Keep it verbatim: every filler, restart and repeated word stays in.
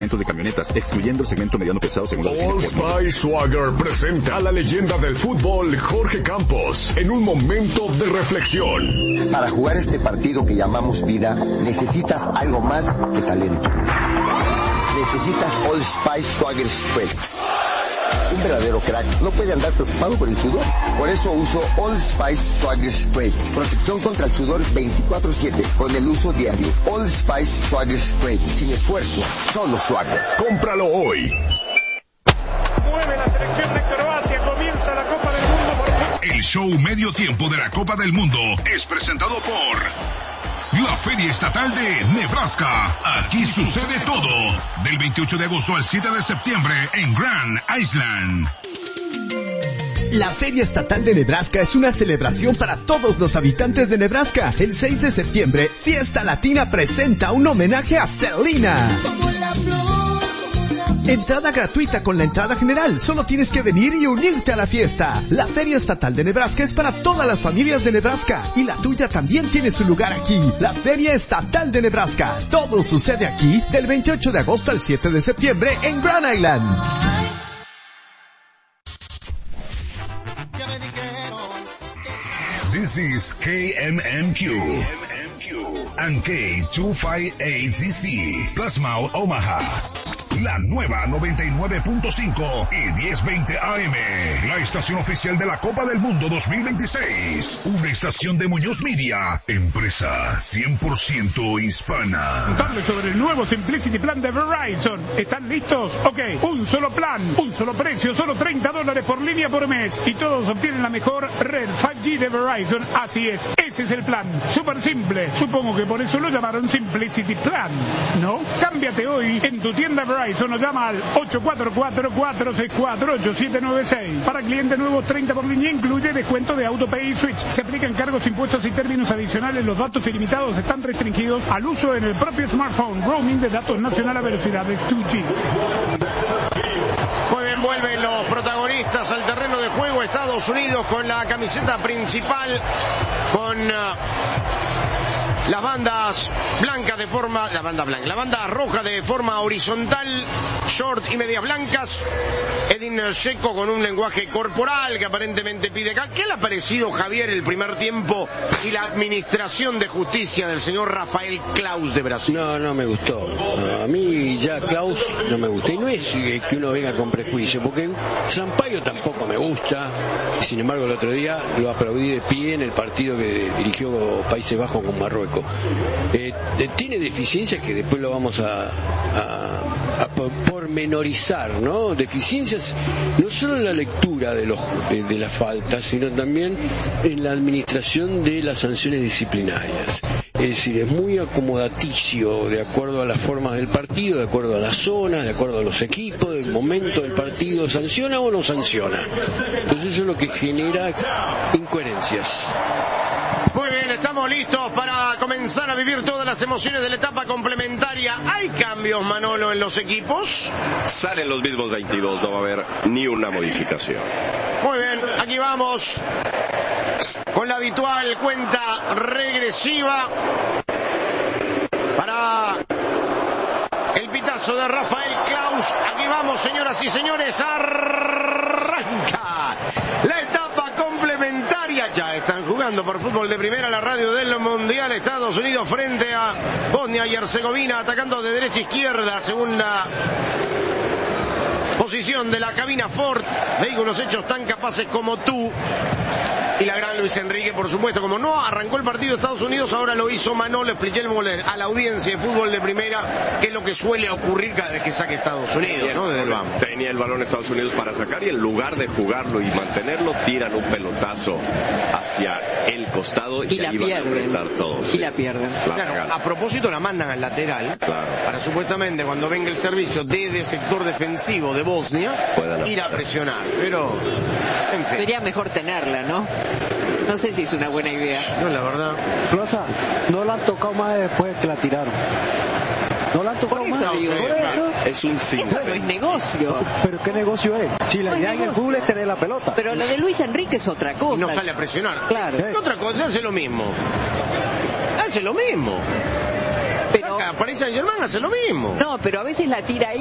de camionetas, excluyendo el segmento mediano pesado según la Old Spice Swagger presenta a la leyenda del fútbol Jorge Campos en un momento de reflexión. Para jugar este partido que llamamos vida, necesitas algo más que talento. Necesitas Old Spice Swagger Spray. Un verdadero crack no puede andar preocupado por el sudor. Por eso uso Old Spice Swagger Spray. Protección contra el sudor veinticuatro siete con el uso diario. Old Spice Swagger Spray. Sin esfuerzo, solo Swagger. Cómpralo hoy. Mueve la selección de Croacia. Comienza la Copa del Mundo por... El show medio tiempo de la Copa del Mundo es presentado por... la Feria Estatal de Nebraska. Aquí sucede todo. Del veintiocho de agosto al siete de septiembre en Grand Island. La Feria Estatal de Nebraska es una celebración para todos los habitantes de Nebraska. El seis de septiembre, Fiesta Latina presenta un homenaje a Selena. Entrada gratuita con la entrada general. Solo tienes que venir y unirte a la fiesta. La Feria Estatal de Nebraska es para todas las familias de Nebraska. Y la tuya también tiene su lugar aquí. La Feria Estatal de Nebraska. Todo sucede aquí del veintiocho de agosto al siete de septiembre en Grand Island. This is K M M Q. And K two fifty-eight D C. Plasma Omaha. La nueva noventa y nueve punto cinco y diez veinte A M. La estación oficial de la Copa del Mundo dos mil veintiséis. Una estación de Muñoz Media. Empresa cien por ciento hispana. Contarles sobre el nuevo Simplicity Plan de Verizon. ¿Están listos? Ok. Un solo plan, un solo precio, solo treinta dólares por línea por mes. Y todos obtienen la mejor red cinco G de Verizon. Así es, ese es el plan. Súper simple. Supongo que por eso lo llamaron Simplicity Plan, ¿no? Cámbiate hoy en tu tienda Verizon. Nos llama al ocho cuatro cuatro, cuatro seis cuatro, ocho siete nueve seis. Para clientes nuevos, treinta por línea, incluye descuento de AutoPay y Switch. Se aplican cargos, impuestos y términos adicionales. Los datos ilimitados están restringidos al uso en el propio smartphone. Roaming de datos nacional a velocidades dos G. Muy bien, vuelven los protagonistas al terreno de juego. Estados Unidos con la camiseta principal, con... Uh... las bandas blancas de forma, la banda blanca, la banda roja de forma horizontal, short y medias blancas. Edin Dzeko con un lenguaje corporal que aparentemente pide cal. ¿Qué le ha parecido, Javier, el primer tiempo y la administración de justicia del señor Rafael Klaus de Brasil? No, no me gustó. A mí ya Klaus no me gusta. Y no es que uno venga con prejuicio, porque Sampaio tampoco me gusta. Sin embargo, el otro día lo aplaudí de pie en el partido que dirigió Países Bajos con Marruecos. Eh, tiene deficiencias que después lo vamos a, a, a pormenorizar, ¿no? Deficiencias no solo en la lectura de, los, de, de las faltas, sino también en la administración de las sanciones disciplinarias. Es decir, es muy acomodaticio de acuerdo a las formas del partido, de acuerdo a las zonas, de acuerdo a los equipos, del momento del partido, ¿sanciona o no sanciona? Entonces eso es lo que genera incoherencias. Muy bien, estamos listos para comenzar a vivir todas las emociones de la etapa complementaria. ¿Hay cambios, Manolo, en los equipos? Salen los mismos veintidós, no va a haber ni una modificación. Muy bien, aquí vamos con la habitual cuenta regresiva para el pitazo de Rafael Klaus. Aquí vamos, señoras y señores, arranca la etapa complementaria. Ya están jugando por fútbol de primera la radio del Mundial. Estados Unidos frente a Bosnia y Herzegovina, atacando de derecha a izquierda según la posición de la cabina Ford. Vehículos hechos tan capaces como tú. Y la gran Luis Enrique, por supuesto, como no arrancó el partido de Estados Unidos, ahora lo hizo Manolo. Expliquémosle a la audiencia de fútbol de primera qué es lo que suele ocurrir cada vez que saque Estados Unidos, ¿no? Desde el vamos. Tenía el balón Estados Unidos para sacar y en lugar de jugarlo y mantenerlo, tiran un pelotazo hacia el costado y, y ahí van a enfrentar todos. Y sí. la pierden. La claro, a propósito la mandan al lateral, claro, para supuestamente cuando venga el servicio desde el sector defensivo de Bosnia, puedan ir a presionar. Pero, en fin. Sería mejor tenerla, ¿no? No sé si es una buena idea. No, la verdad. Rosa, no la han tocado más después que la tiraron. No la han tocado más. No, digo, es un sí. Eso no es negocio. ¿Pero qué negocio es? Si la idea en el fútbol es tener la pelota. Pero lo de Luis Enrique es otra cosa. Y no sale a presionar. Claro. ¿Eh? Otra cosa, hace lo mismo. Hace lo mismo. Pero Acá, Paris Saint-Germain hace lo mismo. no, pero a veces la tira ahí